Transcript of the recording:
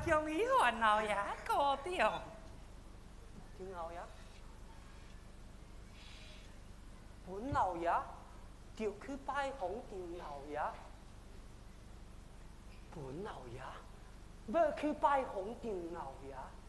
将伊还老爷高调。 丁老爷，本老爷就去拜访丁老爷。本老爷要去拜访丁老爷。